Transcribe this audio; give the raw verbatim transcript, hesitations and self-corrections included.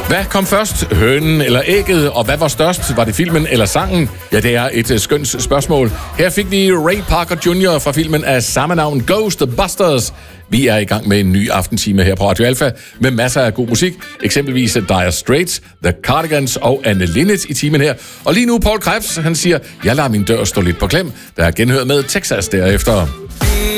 Hvad kom først? Hønen eller ægget? Og hvad var størst? Var det filmen eller sangen? Ja, det er et skønt spørgsmål. Her fik vi Ray Parker junior fra filmen af samme navn, Ghostbusters. Vi er i gang med en ny aftentime her på Radio Alpha med masser af god musik. Eksempelvis Dire Straits, The Cardigans og Anne Linnet i timen her. Og lige nu Paul Krebs, han siger, jeg lader min dør stå lidt på klem. Der er genhør med Texas derefter.